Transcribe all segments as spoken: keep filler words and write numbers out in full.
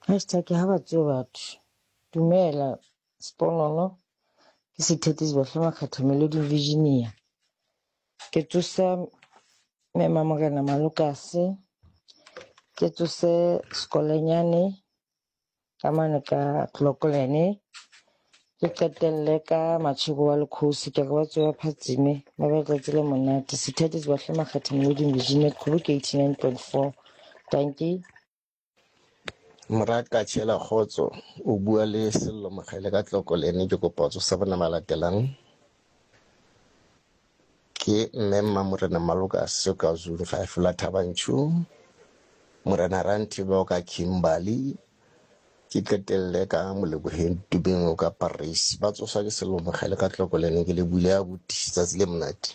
Hashtag ha batho batho dumela sponono ke sethethisi bahloma kgetha Melody Virginia ke tsosa mema Morena Malokase ke tsose Sikolenyane ka mane ka Clocolane ke qetelle ka Matjhego wa Lekhosi ke re ba tswe ba phatsime ba ba tletse le monate sethethisi bahloma kgetha Melody Virginia Khubuk eighty-nine point four. Thank you. Moraka Tshela Khotso o bua le Sello Mogele ka Clocolane ke kopa tso sa bona malatelang ke Mmemma Morena Malokase ka Zulu five la Thabanchu Morena Rantiba ka Kimberley ke qetelle ka Moleboheng Tubeng ka Paris ba tsosa ke Sello Mogele ka Clocolane ke le bule a botisa le monate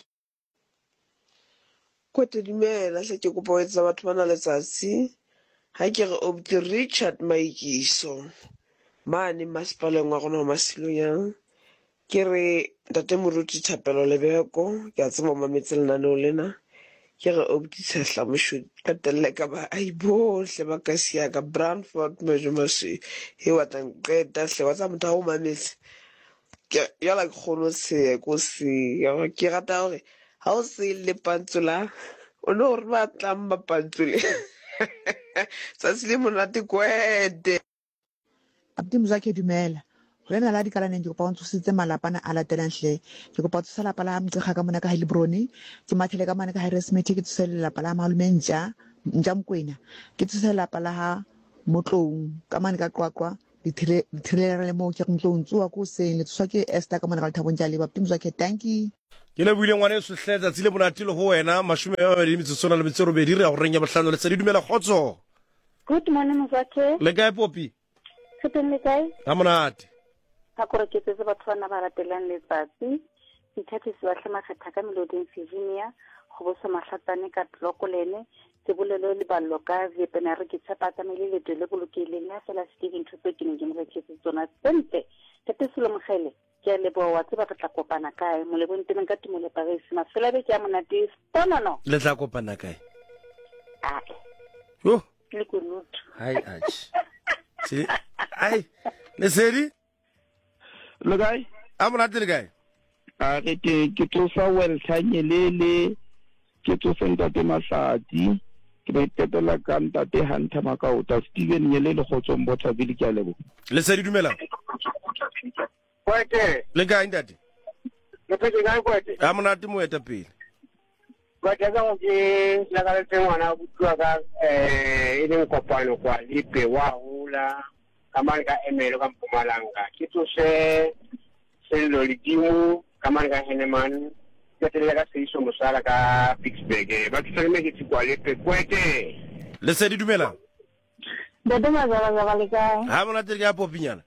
Kwete dumela hle ke kopa ho etsa batho bana letsatsi ha ke re Obdi Richard Maikiso mane masepaleng wa rona wa Masilonyang ke re ntate Moruti Thapelo Lebeko ke a tseba mametse lenaneo lena ke re Obdi Tshehla Moshodi qetelle ka ba ai bohle ba ka siya ka Brandford Mejumasi he wa tang qeta hle wa tsa motho o mametse ke ya la khono se ko se ya ke rata hore ha o se le pantsula o no re ba tlamma pantsule sa se le monate kwete Abdi Mzake dumela rena la dikalaneng ke kopa o ntsositse malapana a latelang hle ke kopa tsosa lapa la Mtshega ka mona ka Helibroni ke mathele ka mona ka Harrismith ke tsose lelapa la Malume Ntja Ntja Mkwena ke tsose lelapa la ha Motlong ka mane ka Qwaqwa dithilere le mo ke Motlong tsoa ko seng le tswa ke Esther ka mona ka Thabong ja le Abdi Mzake thank you. Ke le buile ngwane se hletsa tsile monate le ho wena mashome a mabedi metsotso le metsero be dire go renya bohlano le tsedi dumela Khotso. Good morning Mzake. Le kae Popi? Seteng le kae? Ha monate. Ha kore ke tsetse batho bana ba ratelang letsatsi sethethisi ba hlema kgetha ka Melody Virginia go bosa mahlatsane ka Clocolane se bolelo le ballo ka Vietnam re ke tshepa tsamele le le bolokileng ya fela Steven Thuso ke neng ke mo reketse tsona tsente sethethisi le Mogele ke le bo wa tseba re tla kopana kae mo le bonteng ka timo le Paris mafela be ke a monate sponono le tla kopana kae ai yo le kunutu hai ach si ai le sedi le kae a monate le kae a ke ke tlosa wel thanyelele ke tlosa ntate Mahlati ke ba itetela ka ntate Hunter Makauta Steven Nyelele Khotso Mbotsa Vili ke a lebo le sedi dumela Kwete le kae ntate le petse kae kwete a monate mo eta pele kwete ka go ke la ka le ngwana butwa ka eh e le kopano kwa lipe wa hula kamane ka emelo ka Mpumalanga ke tsose Sello Lidimo kamane ka Heneman ke tele ka Seiso Mosala ka Pittsburgh ba tsale me ke tsikwa lipe kwete le sedi dumela Dede mazala za le kae ha monate le ka Popinyana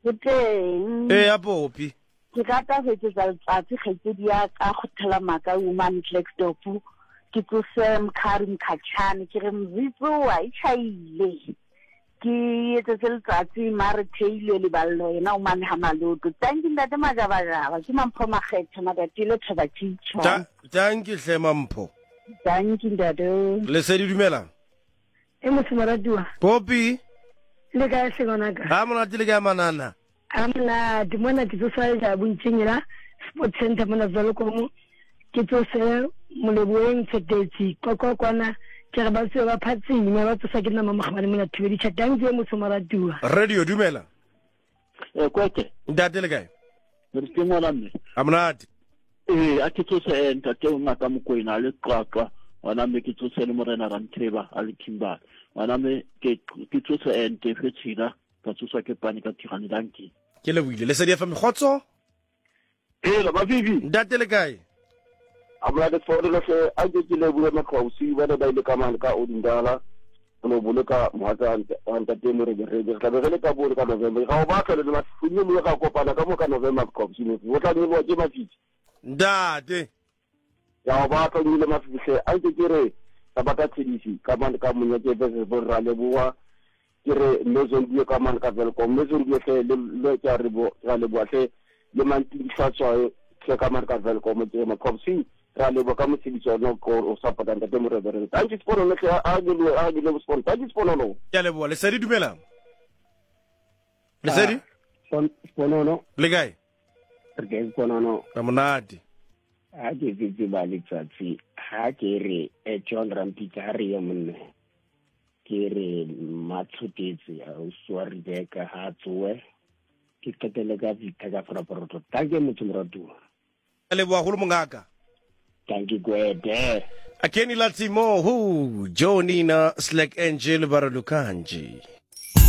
Teng. Eh a Popi. Ke rata go tsetsa letsatsi kgaitsedi ya ka go thela maka woman Blackstop ke tsose Mkhari Mkhatshane ke re mzitso wa ichaile ke etsa letsatsi mare theile le ballo ena o mane ha maloto thank you ndate majabajaba ke mampho makgethe madati le thoba tshitho thank you hle mampho thank you ndate le sedi dumela e motho moradiwa Popi le ka se gona ka ha monate le ka manana amna di mona ke tsose ja buntsinyela sport center mona Zalokomo ke tsose moleboeng tsetetse kokwa kwana ke re ba se ba phatsime ba tsosa ke nna mama gabane mona thibedi chatang ke motho moradiwa radio dumela e kwete ndate le kae re ke mola mme amnate eh a ke tsose ntate Ngaka Mokoena le Qwaqwa wana me ke tsose le Morena Rantiba a le Kimberley wana me ke ke tsose ente fetshila ka tsosa ke pane ka Tirani danki ke le buile le sedi fa Khotso eh la ba bibi ndate le kae amla de fodelo se a ke le bua ma khausi ba ba ile ka mane ka Odindala lo boloka mohatsa anta temo re re re ka re ka bolo ka November ga o ba ka le ma funye mo ga kopana ka mo ka November khausi mo o tla le ke mafiti ndate ya ba ka le ma fitse a ke re ka ba ka tshedisi ka mane ka mo nyake be bo ra le bua ke re mezon bua ka mane ka Velcom mezon bua ke le le ka re bo ra le bua ke le manti sa tswa ke ka mane ka Velcom ke ma khausi ra le bo ka mo tshedisi no ko o sapota ntate mo re re a ke spono le a a le a le spono a ke spono no ya le bua le sedi dumela Lesedi Sponono. le kae Re ke sponono. ra monate Ha ke tsitsi ba letsatsi ha ke re e John Rampitsa ha re ye monne. Ke re matshotetse o swa Rebecca ha tsoe. Ke qetele ka Victor ka Fraporoto. Tanke motho moratuwa. le bua go le mongaka Tanke kwete. akeni latsimo hu Johnny na Slack Angel Baralukanje